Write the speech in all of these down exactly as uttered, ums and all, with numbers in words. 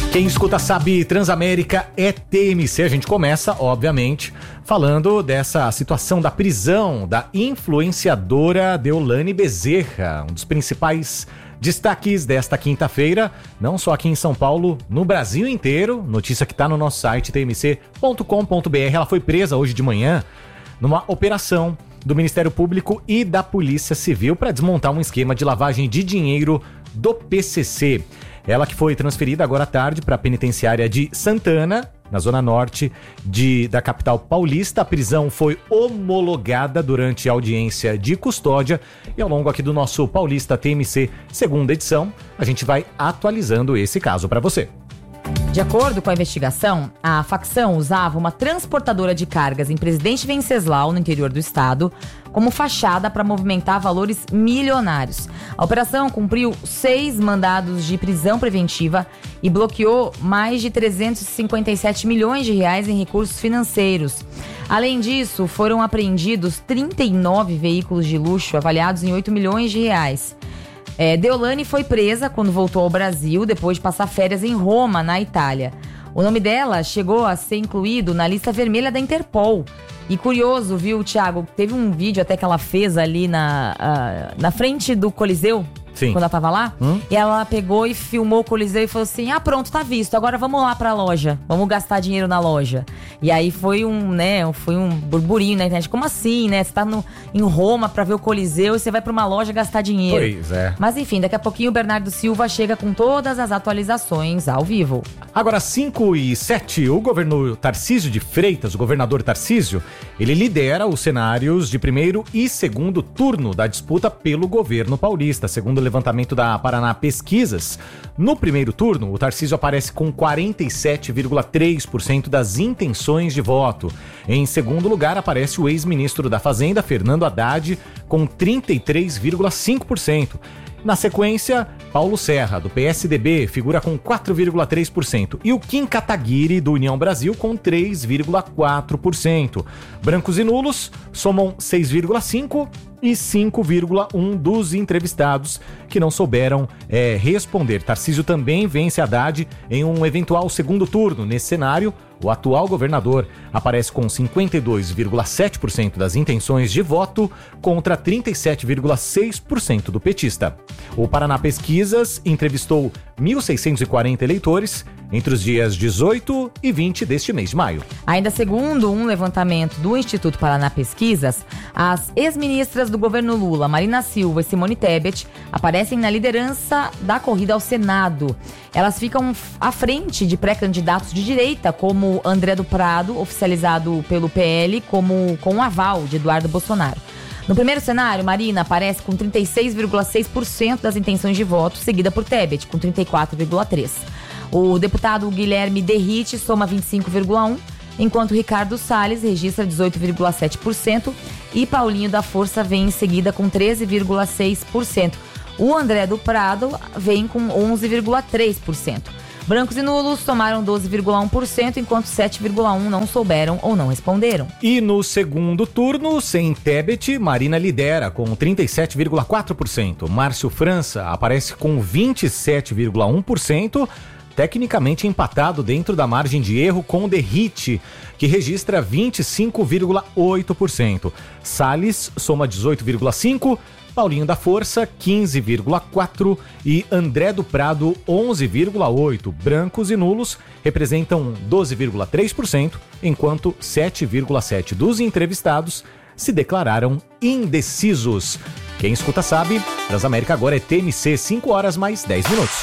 Quem escuta sabe, Transamérica é T M C. A gente começa, obviamente, falando dessa situação da prisão da influenciadora Deolane Bezerra, um dos principais destaques desta quinta-feira, não só aqui em São Paulo, no Brasil inteiro. Notícia que está no nosso site, t m c ponto com ponto b r. Ela foi presa hoje de manhã numa operação do Ministério Público e da Polícia Civil para desmontar um esquema de lavagem de dinheiro do P C C. Ela que foi transferida agora à tarde para a penitenciária de Santana, na zona norte de, da capital paulista. A prisão foi homologada durante a audiência de custódia e ao longo aqui do nosso Paulista T M C segunda edição, a gente vai atualizando esse caso para você. De acordo com a investigação, a facção usava uma transportadora de cargas em Presidente Venceslau, no interior do estado, como fachada para movimentar valores milionários. A operação cumpriu seis mandados de prisão preventiva e bloqueou mais de trezentos e cinquenta e sete milhões de reais em recursos financeiros. Além disso, foram apreendidos trinta e nove veículos de luxo avaliados em oito milhões de reais. É, Deolane foi presa quando voltou ao Brasil, depois de passar férias em Roma, na Itália. O nome dela chegou a ser incluído na lista vermelha da Interpol. E curioso, viu, Thiago? Teve um vídeo até que ela fez ali na, uh, na frente do Coliseu. Sim. Quando ela tava lá, hum? E ela pegou e filmou o Coliseu e falou assim: ah, pronto, tá visto, agora vamos lá pra loja, vamos gastar dinheiro na loja. E aí foi um, né, foi um burburinho na internet. Como assim, né? Você tá no, em Roma pra ver o Coliseu e você vai pra uma loja gastar dinheiro. Pois é. Mas enfim, daqui a pouquinho o Bernardo Silva chega com todas as atualizações ao vivo. Agora, cinco e sete, o governo Tarcísio de Freitas, o governador Tarcísio, ele lidera os cenários de primeiro e segundo turno da disputa pelo governo paulista. Segundo o levantamento da Paraná Pesquisas, no primeiro turno, o Tarcísio aparece com quarenta e sete vírgula três por cento das intenções de voto. Em segundo lugar, aparece o ex-ministro da Fazenda, Fernando Haddad, com trinta e três vírgula cinco por cento. Na sequência, Paulo Serra, do P S D B, figura com quatro vírgula três por cento. E o Kim Kataguiri, do União Brasil, com três vírgula quatro por cento. Brancos e nulos somam seis vírgula cinco por cento e cinco vírgula um por cento dos entrevistados que não souberam é, responder. Tarcísio também vence Haddad em um eventual segundo turno. Nesse cenário, o atual governador aparece com cinquenta e dois vírgula sete por cento das intenções de voto contra trinta e sete vírgula seis por cento do petista. O Paraná Pesquisas entrevistou mil seiscentos e quarenta eleitores entre os dias dezoito e vinte deste mês de maio. Ainda segundo um levantamento do Instituto Paraná Pesquisas, as ex-ministras do governo Lula, Marina Silva e Simone Tebet, aparecem na liderança da corrida ao Senado. Elas ficam à frente de pré-candidatos de direita, como André do Prado, oficializado pelo P L, como com o aval de Eduardo Bolsonaro. No primeiro cenário, Marina aparece com trinta e seis vírgula seis por cento das intenções de voto, seguida por Tebet, com trinta e quatro vírgula três por cento. O deputado Guilherme Derrite soma vinte e cinco vírgula um por cento, enquanto Ricardo Salles registra dezoito vírgula sete por cento e Paulinho da Força vem em seguida com treze vírgula seis por cento. O André do Prado vem com onze vírgula três por cento. Brancos e nulos somaram doze vírgula um por cento, enquanto sete vírgula um por cento não souberam ou não responderam. E no segundo turno, sem Tebet, Marina lidera com trinta e sete vírgula quatro por cento. Márcio França aparece com vinte e sete vírgula um por cento, tecnicamente empatado dentro da margem de erro com Derrite, que registra vinte e cinco vírgula oito por cento. Salles soma dezoito vírgula cinco por cento, Paulinho da Força, quinze vírgula quatro por cento e André do Prado, onze vírgula oito por cento. Brancos e nulos representam doze vírgula três por cento, enquanto sete vírgula sete por cento dos entrevistados se declararam indecisos. Quem escuta sabe, Transamérica agora é T M C, cinco horas mais dez minutos.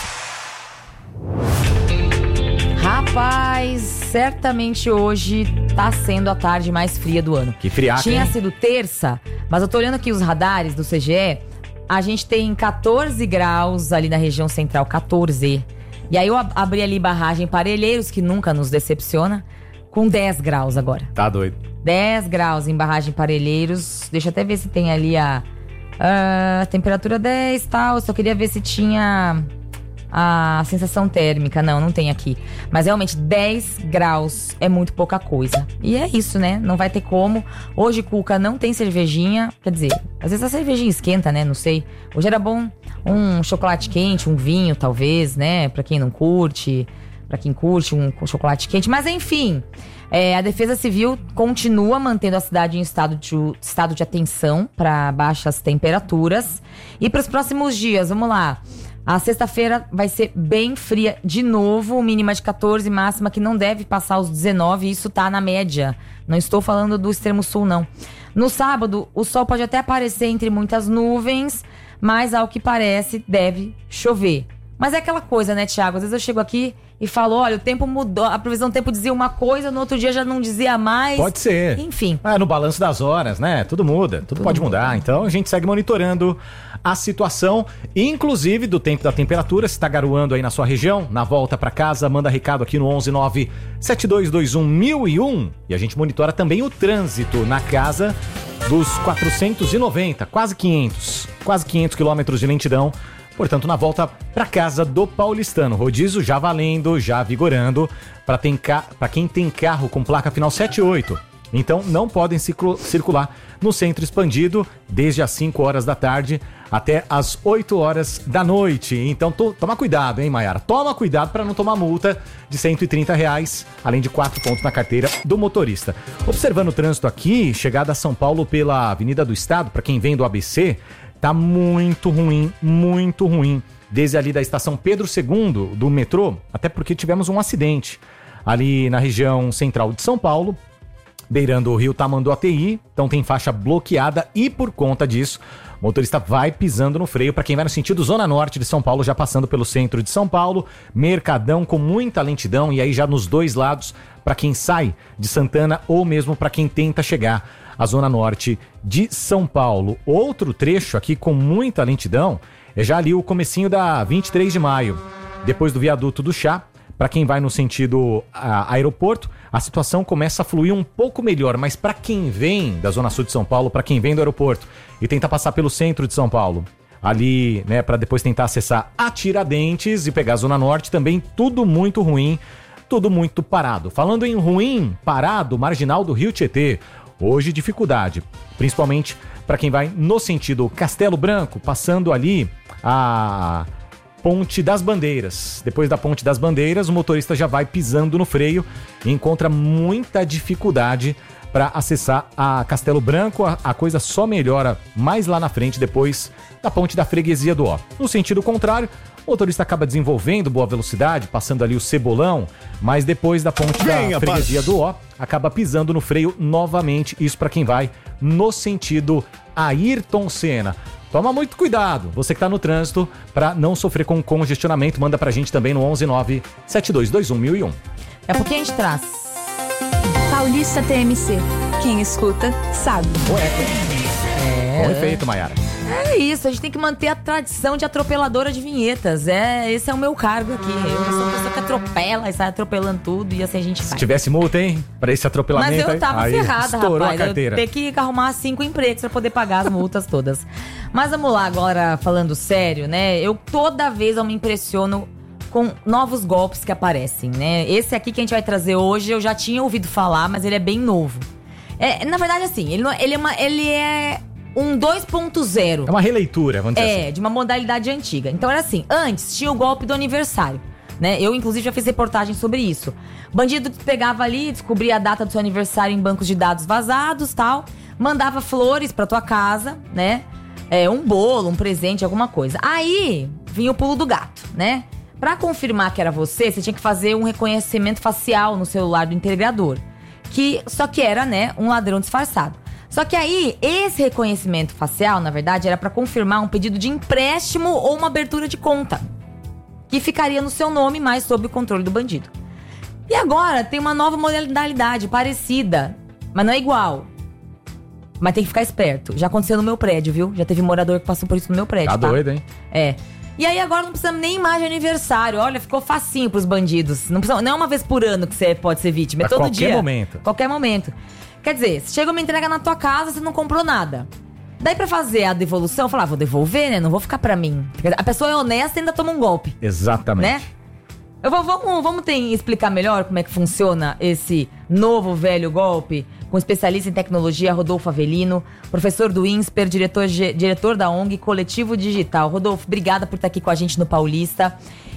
Rapaz, certamente hoje tá sendo a tarde mais fria do ano. Que friaca, Tinha hein? sido terça, mas eu tô olhando aqui os radares do C G E, a gente tem catorze graus ali na região central, catorze. E aí eu abri ali barragem Parelheiros, que nunca nos decepciona, com dez graus agora. Tá doido. dez graus em barragem Parelheiros. Deixa eu até ver se tem ali a, a temperatura dez e tal. Só queria ver se tinha a sensação térmica. Não, não tem aqui. Mas realmente dez graus é muito pouca coisa. E é isso, né? Não vai ter como. Hoje, Cuca, não tem cervejinha. Quer dizer, às vezes a cervejinha esquenta, né? Não sei. Hoje era bom um chocolate quente, um vinho, talvez, né? Pra quem não curte. pra quem curte um chocolate quente. Mas enfim, é, a Defesa Civil continua mantendo a cidade em estado de, estado de atenção para baixas temperaturas. E para os próximos dias, vamos lá. A sexta-feira vai ser bem fria de novo, mínima de catorze, máxima que não deve passar os dezenove. Isso tá na média. Não estou falando do extremo sul, não. No sábado, o sol pode até aparecer entre muitas nuvens, mas ao que parece, deve chover. Mas é aquela coisa, né, Thiago? Às vezes eu chego aqui e falo, olha, o tempo mudou, a previsão do tempo dizia uma coisa, no outro dia já não dizia mais. Pode ser. Enfim. É, no balanço das horas, né? Tudo muda, tudo, tudo pode muda. mudar. Então a gente segue monitorando a situação, inclusive do tempo da temperatura. Se tá garoando aí na sua região, na volta pra casa, manda recado aqui no onze nove sete dois dois um mil e um. E a gente monitora também o trânsito na casa dos quatrocentos e noventa, quase quinhentos, quase quinhentos quilômetros de lentidão. Portanto, na volta para casa do paulistano. Rodízio já valendo, já vigorando para ca... quem tem carro com placa final setenta e oito. Então, não podem circular no centro expandido desde as cinco horas da tarde até as oito horas da noite. Então, to... toma cuidado, hein, Maiara? Toma cuidado para não tomar multa de cento e trinta reais, além de quatro pontos na carteira do motorista. Observando o trânsito aqui, chegada a São Paulo pela Avenida do Estado, para quem vem do A B C... Tá muito ruim, muito ruim. Desde ali da estação Pedro segundo do metrô, até porque tivemos um acidente ali na região central de São Paulo, beirando o rio Tamanduateí. Então tem faixa bloqueada e por conta disso, o motorista vai pisando no freio para quem vai no sentido Zona Norte de São Paulo, já passando pelo centro de São Paulo, Mercadão com muita lentidão e aí já nos dois lados para quem sai de Santana ou mesmo para quem tenta chegar à Zona Norte de São Paulo. Outro trecho aqui com muita lentidão é já ali o comecinho da vinte e três de maio, depois do viaduto do Chá. Para quem vai no sentido a, aeroporto, a situação começa a fluir um pouco melhor, mas para quem vem da Zona Sul de São Paulo, para quem vem do aeroporto e tenta passar pelo centro de São Paulo, ali, né, para depois tentar acessar a Tiradentes e pegar a Zona Norte, também tudo muito ruim, tudo muito parado. Falando em ruim, parado, marginal do Rio Tietê, hoje dificuldade, principalmente para quem vai no sentido Castelo Branco, passando ali a Ponte das Bandeiras. Depois da Ponte das Bandeiras, o motorista já vai pisando no freio e encontra muita dificuldade para acessar a Castelo Branco. A, a coisa só melhora mais lá na frente, depois da Ponte da Freguesia do Ó. No sentido contrário, o motorista acaba desenvolvendo boa velocidade, passando ali o Cebolão, mas depois da Ponte Venha, da Freguesia do Ó, acaba pisando no freio novamente. Isso para quem vai no sentido Ayrton Senna. Toma muito cuidado, você que tá no trânsito, para não sofrer com congestionamento. Manda pra gente também no onze nove sete dois dois um mil e um. É porque a gente traz Paulista T M C. Quem escuta, sabe. É. Bom efeito, Maiara. É isso, a gente tem que manter a tradição de atropeladora de vinhetas. É, esse é o meu cargo aqui. Eu sou uma pessoa que atropela e sai atropelando tudo e assim a gente faz. Se tivesse multa, hein? Pra esse atropelamento. Mas eu tava aí, ferrada, estourou rapaz. A carteira. Eu ter que arrumar cinco empregos pra poder pagar as multas todas. Mas vamos lá, agora falando sério, né? Eu toda vez eu me impressiono com novos golpes que aparecem, né? Esse aqui que a gente vai trazer hoje, eu já tinha ouvido falar, mas ele é bem novo. É, na verdade, assim, ele, não, ele é uma... Ele é um dois ponto zero. É uma releitura, vamos dizer é, assim. É, de uma modalidade antiga. Então era assim, antes tinha o golpe do aniversário, né? Eu, inclusive, já fiz reportagem sobre isso. Bandido pegava ali, descobria a data do seu aniversário em bancos de dados vazados, tal. Mandava flores pra tua casa, né? É, um bolo, um presente, alguma coisa. Aí, vinha o pulo do gato, né? Pra confirmar que era você, você tinha que fazer um reconhecimento facial no celular do integrador. Que, só que era, né, um ladrão disfarçado. Só que aí, esse reconhecimento facial, na verdade, era pra confirmar um pedido de empréstimo ou uma abertura de conta, que ficaria no seu nome, mas sob o controle do bandido. E agora, tem uma nova modalidade parecida, mas não é igual. Mas tem que ficar esperto. Já aconteceu no meu prédio, viu? Já teve morador que passou por isso no meu prédio, tá? Tá doido, hein? É. E aí agora não precisamos nem mais de aniversário. Olha, ficou facinho pros bandidos. Não, precisa, não é uma vez por ano que você pode ser vítima, é pra todo dia. Qualquer momento. Qualquer momento. Quer dizer, se chega uma entrega na tua casa, você não comprou nada. Daí pra fazer a devolução, eu falo, ah, vou devolver, né? Não vou ficar pra mim. A pessoa é honesta e ainda toma um golpe. Exatamente. Né? Eu vou, vamos vamos ter, explicar melhor como é que funciona esse novo velho golpe com o especialista em tecnologia Rodolfo Avelino, professor do INSPER, diretor, diretor da O N G Coletivo Digital. Rodolfo, obrigada por estar aqui com a gente no Paulista.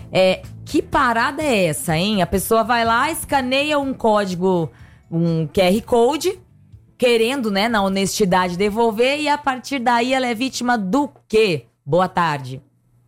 É, que parada é essa, hein? A pessoa vai lá, escaneia um código, um Q R Code, querendo, né, na honestidade, devolver, e a partir daí ela é vítima do quê? Boa tarde.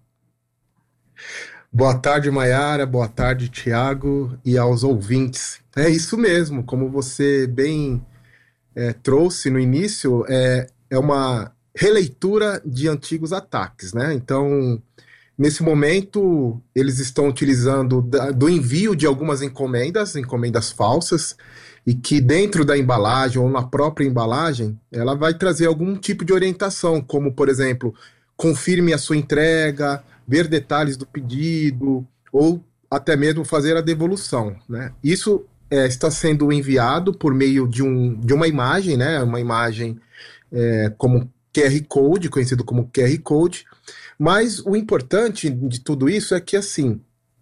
Boa tarde, Maiara. Boa tarde, Tiago, e aos ouvintes. É isso mesmo, como você bem é, trouxe no início, é, é uma releitura de antigos ataques, né? Então, nesse momento, eles estão utilizando da, do envio de algumas encomendas, encomendas falsas, e que dentro da embalagem ou na própria embalagem, ela vai trazer algum tipo de orientação, como, por exemplo, confirme a sua entrega, ver detalhes do pedido, ou até mesmo fazer a devolução, né? Isso é, está sendo enviado por meio de, um, de uma imagem, né? Uma imagem é, como Q R Code, conhecido como Q R Code, mas o importante de tudo isso é que, assim,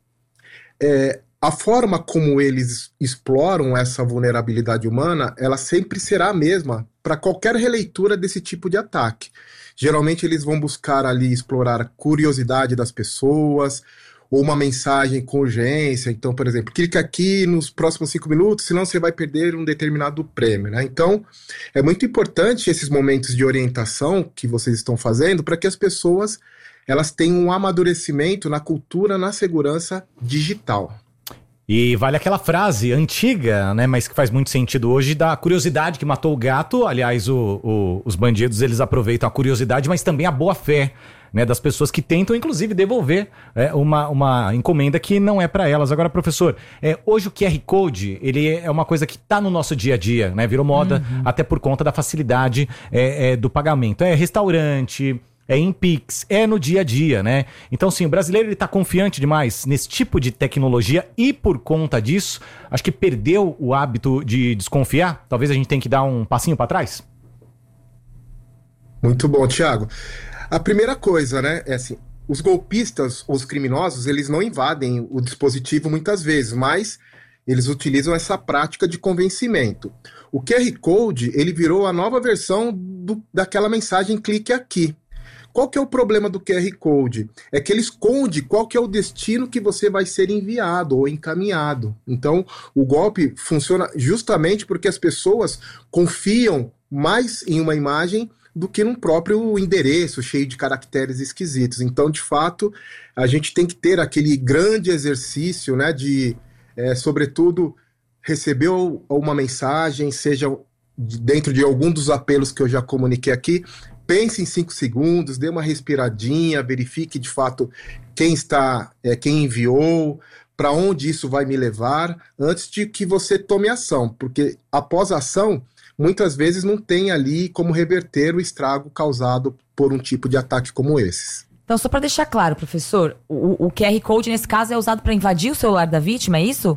é, a forma como eles exploram essa vulnerabilidade humana, ela sempre será a mesma para qualquer releitura desse tipo de ataque. Geralmente eles vão buscar ali explorar a curiosidade das pessoas, ou uma mensagem com urgência. Então, por exemplo, clica aqui nos próximos cinco minutos, senão você vai perder um determinado prêmio, né? Então, é muito importante esses momentos de orientação que vocês estão fazendo para que as pessoas elas tenham um amadurecimento na cultura, na segurança digital. E vale aquela frase antiga, né, mas que faz muito sentido hoje, da curiosidade que matou o gato. Aliás, o, o, os bandidos, eles aproveitam a curiosidade, mas também a boa fé, né, das pessoas que tentam, inclusive, devolver é, uma, uma encomenda que não é para elas. Agora, professor, é, hoje o Q R Code, ele é uma coisa que está no nosso dia a dia, né, virou moda, uhum. até por conta da facilidade é, é, do pagamento. É restaurante... É em Pix, é no dia a dia, né? Então, sim, o brasileiro ele tá confiante demais nesse tipo de tecnologia e, por conta disso, acho que perdeu o hábito de desconfiar. Talvez a gente tenha que dar um passinho para trás. Muito bom, Thiago. A primeira coisa, né, é assim, os golpistas, os criminosos, eles não invadem o dispositivo muitas vezes, mas eles utilizam essa prática de convencimento. O Q R Code, ele virou a nova versão do, daquela mensagem clique aqui. Qual que é o problema do Q R Code? É que ele esconde qual que é o destino que você vai ser enviado ou encaminhado. Então, o golpe funciona justamente porque as pessoas confiam mais em uma imagem do que num próprio endereço cheio de caracteres esquisitos. Então, de fato, a gente tem que ter aquele grande exercício, né, de, é, sobretudo, receber uma mensagem, seja dentro de algum dos apelos que eu já comuniquei aqui, pense em cinco segundos, dê uma respiradinha, verifique de fato quem está, é, quem enviou, para onde isso vai me levar, antes de que você tome ação, porque após a ação, muitas vezes não tem ali como reverter o estrago causado por um tipo de ataque como esses. Então, só para deixar claro, professor, o, o Q R Code nesse caso é usado para invadir o celular da vítima, é isso?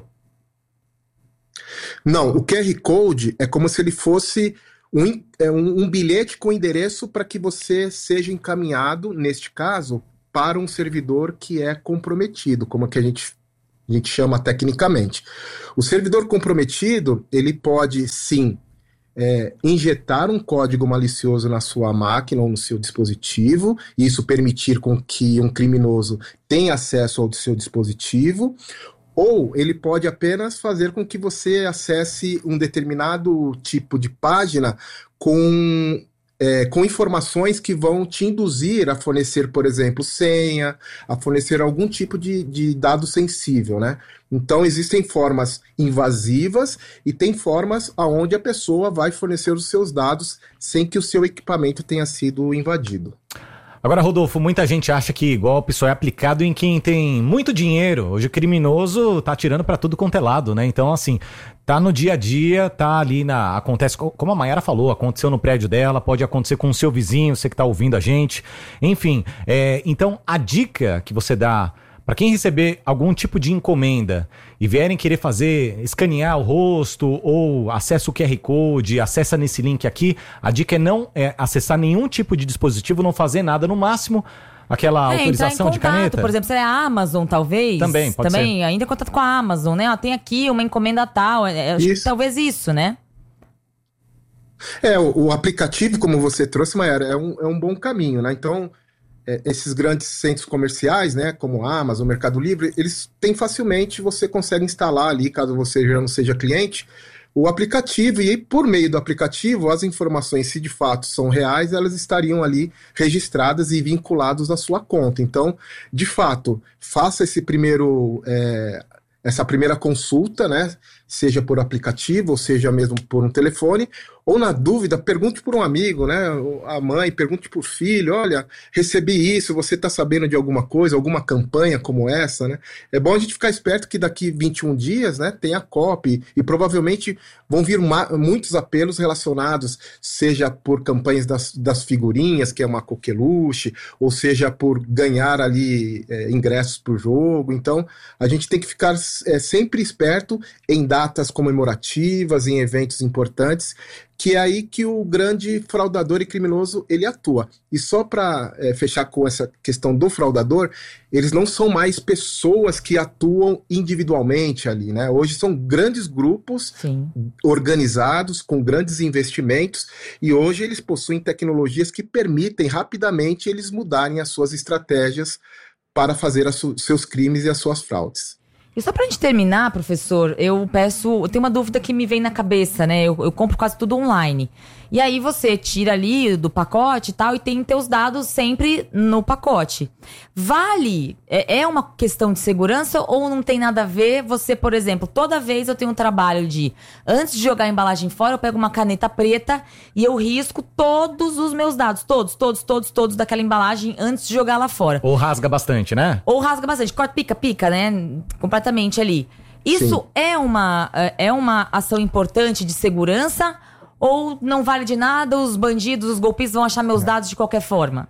Não, o Q R Code é como se ele fosse Um, um, um bilhete com endereço para que você seja encaminhado, neste caso, para um servidor que é comprometido, como que a gente, a gente chama tecnicamente. O servidor comprometido, ele pode, sim, é, injetar um código malicioso na sua máquina ou no seu dispositivo, e isso permitir com que um criminoso tenha acesso ao seu dispositivo, ou ele pode apenas fazer com que você acesse um determinado tipo de página com, é, com informações que vão te induzir a fornecer, por exemplo, senha, a fornecer algum tipo de, de dado sensível, né? Então, existem formas invasivas e tem formas onde a pessoa vai fornecer os seus dados sem que o seu equipamento tenha sido invadido. Agora, Rodolfo, muita gente acha que golpe só é aplicado em quem tem muito dinheiro. Hoje o criminoso tá atirando pra tudo quanto é lado, né? Então, assim, tá no dia a dia, tá ali na... Acontece, como a Maiara falou, aconteceu no prédio dela, pode acontecer com o seu vizinho, você que tá ouvindo a gente. Enfim, é, então a dica que você dá para quem receber algum tipo de encomenda e vierem querer fazer, escanear o rosto ou acessa o Q R Code, acessa nesse link aqui, a dica é não é, acessar nenhum tipo de dispositivo, não fazer nada, no máximo aquela é, autorização contato, de caneta. Por exemplo, se é a Amazon, talvez. Também, pode Também, ser. ainda em contato com a Amazon, né? Ó, tem aqui uma encomenda tal, é, acho que talvez isso, né? É, o, o aplicativo, como você trouxe, Maiara, é um, é um bom caminho, né? Então, é, esses grandes centros comerciais, né, como a Amazon, Mercado Livre, eles têm facilmente, você consegue instalar ali, caso você já não seja cliente, o aplicativo, e por meio do aplicativo, as informações, se de fato são reais, elas estariam ali registradas e vinculadas à sua conta. Então, de fato, faça esse primeiro, é, essa primeira consulta, né? Seja por aplicativo, ou seja mesmo por um telefone, ou na dúvida, pergunte por um amigo, né? A mãe, pergunte por filho, olha, recebi isso, você está sabendo de alguma coisa, alguma campanha como essa, né? É bom a gente ficar esperto que daqui vinte e um dias, né, tem a COP, e provavelmente vão vir muitos apelos relacionados, seja por campanhas das, das figurinhas, que é uma coqueluche, ou seja por ganhar ali é, ingressos para o jogo. Então, a gente tem que ficar é, sempre esperto em datas comemorativas, em eventos importantes, que é aí que o grande fraudador e criminoso ele atua. E só para é, fechar com essa questão do fraudador, eles não são mais pessoas que atuam individualmente ali, né? Hoje são grandes grupos Sim. organizados, com grandes investimentos, e hoje eles possuem tecnologias que permitem rapidamente eles mudarem as suas estratégias para fazer os seus crimes e as suas fraudes. E só pra gente terminar, professor, eu peço... Eu tenho uma dúvida que me vem na cabeça, né? Eu, eu compro quase tudo online. E aí você tira ali do pacote e tal, e tem teus dados sempre no pacote. Vale? É, é uma questão de segurança ou não tem nada a ver? Você, por exemplo, toda vez eu tenho um trabalho de... Antes de jogar a embalagem fora, eu pego uma caneta preta e eu risco todos os meus dados. Todos, todos, todos, todos daquela embalagem antes de jogar lá fora. Ou rasga bastante, né? Ou rasga bastante. Corta, pica, pica, né? Completamente ali. Isso é uma, é uma ação importante de segurança ou não vale de nada, os bandidos, os golpistas vão achar meus dados de qualquer forma?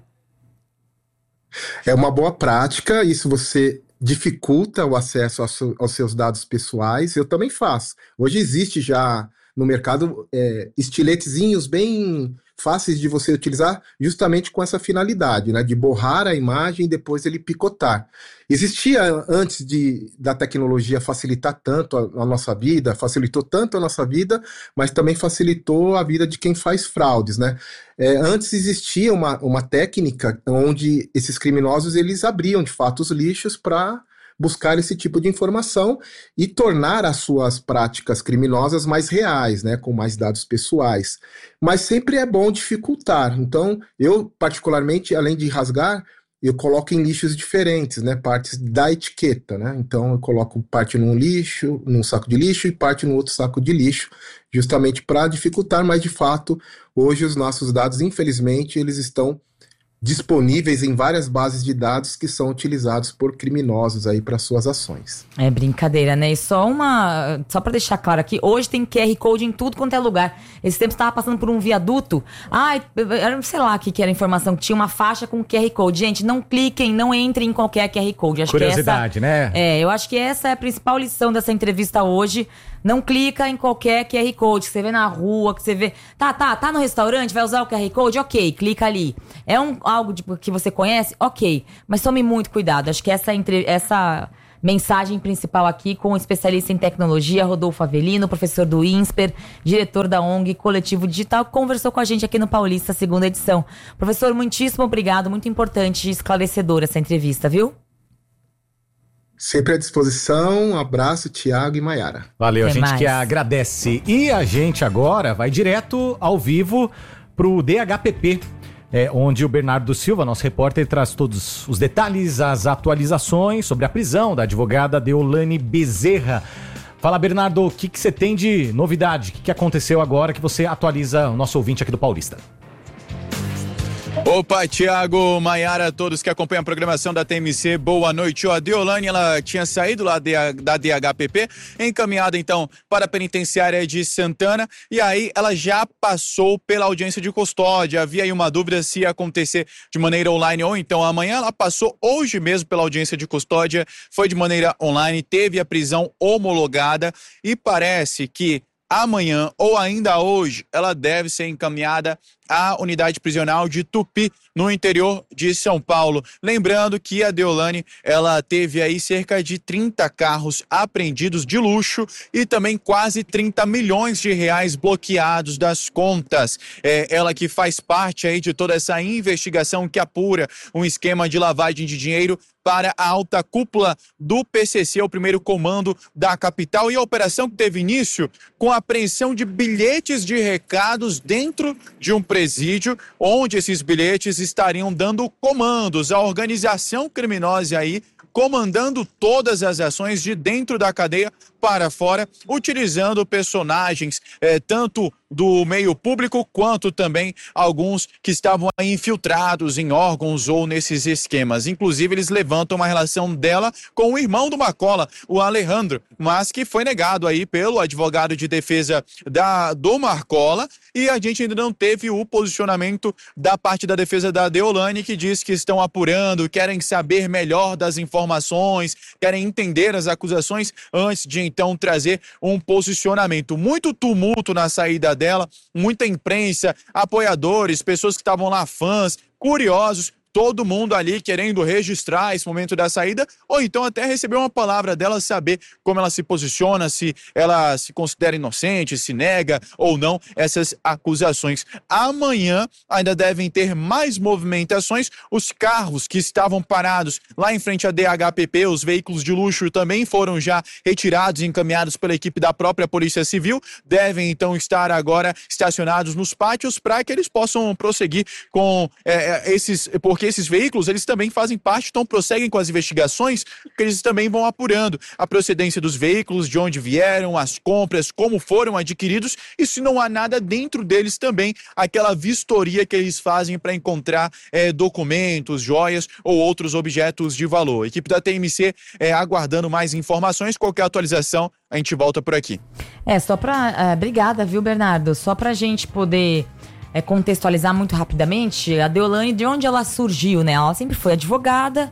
É uma boa prática, isso você dificulta o acesso aos seus dados pessoais, eu também faço. Hoje existe já no mercado é, estiletezinhos bem fáceis de você utilizar justamente com essa finalidade, né, de borrar a imagem e depois ele picotar. Existia, antes de, da tecnologia facilitar tanto a, a nossa vida, facilitou tanto a nossa vida, mas também facilitou a vida de quem faz fraudes, né? É, antes existia uma, uma técnica onde esses criminosos eles abriam de fato os lixos para buscar esse tipo de informação e tornar as suas práticas criminosas mais reais, né, com mais dados pessoais. Mas sempre é bom dificultar. Então, eu, particularmente, além de rasgar, eu coloco em lixos diferentes, né, partes da etiqueta, né? Então, eu coloco parte num lixo, num saco de lixo e parte no outro saco de lixo, justamente para dificultar, mas de fato, hoje os nossos dados, infelizmente, eles estão disponíveis em várias bases de dados que são utilizados por criminosos aí para suas ações. É brincadeira, né? E só uma... Só para deixar claro aqui, hoje tem Q R Code em tudo quanto é lugar. Esse tempo estava passando por um viaduto. Ai, ah, sei lá o que, que era a informação, que tinha uma faixa com Q R Code. Gente, não cliquem, não entrem em qualquer Q R Code. Acho Curiosidade, que essa, né? É, eu acho que essa é a principal lição dessa entrevista hoje. Não clica em qualquer Q R Code que você vê na rua, que você vê... Tá, tá, tá no restaurante, vai usar o Q R Code? Ok, clica ali. É um, algo de, que você conhece? Ok. Mas tome muito cuidado. Acho que essa, entre, essa mensagem principal aqui com o especialista em tecnologia, Rodolfo Avelino, professor do INSPER, diretor da O N G Coletivo Digital, que conversou com a gente aqui no Paulista, segunda edição. Professor, muitíssimo obrigado. Muito importante e esclarecedora essa entrevista, viu? Sempre à disposição. Um abraço, Tiago e Maiara. Valeu, Até a gente mais. que agradece. E a gente agora vai direto ao vivo pro D H P P, é, onde o Bernardo Silva, nosso repórter, traz todos os detalhes, as atualizações sobre a prisão da advogada Deolane Bezerra. Fala, Bernardo, o que que você tem de novidade? O que que aconteceu agora que você atualiza o nosso ouvinte aqui do Paulista? Opa, Thiago, Maiara, todos que acompanham a programação da T M C, boa noite. A Deolane, ela tinha saído lá da D H P P, encaminhada então para a penitenciária de Santana, e aí ela já passou pela audiência de custódia. Havia aí uma dúvida se ia acontecer de maneira online ou então amanhã. Ela passou hoje mesmo pela audiência de custódia, foi de maneira online, teve a prisão homologada e parece que amanhã ou ainda hoje ela deve ser encaminhada à unidade prisional de Tupi, no interior de São Paulo. Lembrando que a Deolane, ela teve aí cerca de trinta carros apreendidos de luxo e também quase trinta milhões de reais bloqueados das contas. É, ela que faz parte aí de toda essa investigação que apura um esquema de lavagem de dinheiro para a alta cúpula do P C C, o primeiro comando da capital, e a operação que teve início com a apreensão de bilhetes de recados dentro de um presídio, onde esses bilhetes estariam dando comandos à organização criminosa aí, comandando todas as ações de dentro da cadeia para fora, utilizando personagens eh, tanto do meio público quanto também alguns que estavam aí infiltrados em órgãos ou nesses esquemas. Inclusive, eles levantam uma relação dela com o irmão do Marcola, o Alejandro, mas que foi negado aí pelo advogado de defesa da, do Marcola, e a gente ainda não teve o posicionamento da parte da defesa da Deolane, que diz que estão apurando, querem saber melhor das informações, querem entender as acusações antes de então trazer um posicionamento. Muito tumulto na saída dela, muita imprensa, apoiadores, pessoas que estavam lá, fãs, curiosos, todo mundo ali querendo registrar esse momento da saída, ou então até receber uma palavra dela, saber como ela se posiciona, se ela se considera inocente, se nega ou não essas acusações. Amanhã ainda devem ter mais movimentações. Os carros que estavam parados lá em frente à D H P P, os veículos de luxo, também foram já retirados e encaminhados pela equipe da própria Polícia Civil, devem então estar agora estacionados nos pátios para que eles possam prosseguir com é, esses, porque esses veículos, eles também fazem parte, então prosseguem com as investigações, que eles também vão apurando a procedência dos veículos, de onde vieram, as compras, como foram adquiridos, e se não há nada dentro deles também, aquela vistoria que eles fazem para encontrar é, documentos, joias ou outros objetos de valor. A equipe da T M C é, aguardando mais informações, qualquer atualização, a gente volta por aqui. É, só pra... Uh, obrigada, viu, Bernardo? Só pra gente poder... É, contextualizar muito rapidamente, a Deolane, de onde ela surgiu, né? Ela sempre foi advogada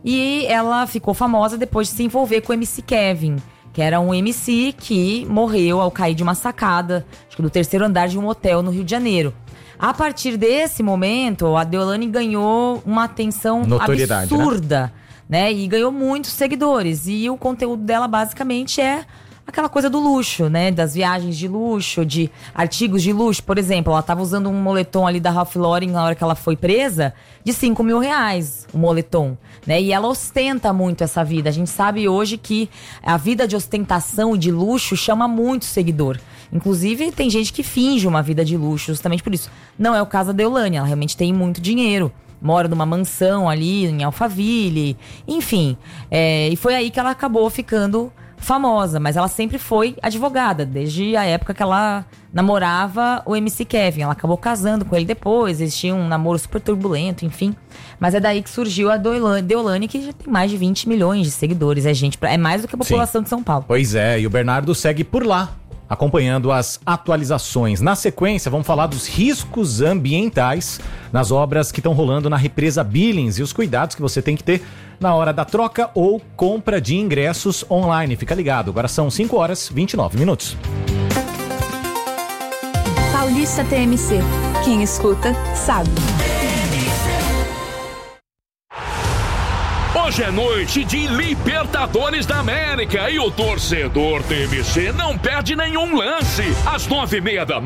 e ela ficou famosa depois de se envolver com o M C Kevin, que era um M C que morreu ao cair de uma sacada, acho que do terceiro andar de um hotel no Rio de Janeiro. A partir desse momento, a Deolane ganhou uma atenção absurda, né? né? E ganhou muitos seguidores. E o conteúdo dela, basicamente, é aquela coisa do luxo, né? Das viagens de luxo, de artigos de luxo. Por exemplo, ela tava usando um moletom ali da Ralph Lauren na hora que ela foi presa, de cinco mil reais, o moletom, né? E ela ostenta muito essa vida. A gente sabe hoje que a vida de ostentação e de luxo chama muito seguidor. Inclusive, tem gente que finge uma vida de luxo justamente por isso. Não é o caso da Deolane, ela realmente tem muito dinheiro. Mora numa mansão ali em Alphaville, enfim. É, e foi aí que ela acabou ficando famosa, mas ela sempre foi advogada, desde a época que ela namorava o M C Kevin. Ela acabou casando com ele depois, eles tinham um namoro super turbulento, enfim. Mas é daí que surgiu a Deolane, Deolane, que já tem mais de vinte milhões de seguidores. É gente, é mais do que a população Sim. de São Paulo. Pois é, e o Bernardo segue por lá, acompanhando as atualizações. Na sequência, vamos falar dos riscos ambientais nas obras que estão rolando na represa Billings e os cuidados que você tem que ter na hora da troca ou compra de ingressos online. Fica ligado, agora são cinco horas e vinte e nove minutos. Paulista T M C. Quem escuta, sabe. Hoje é noite de Libertadores da América e o torcedor T M C não perde nenhum lance. Às nove e meia da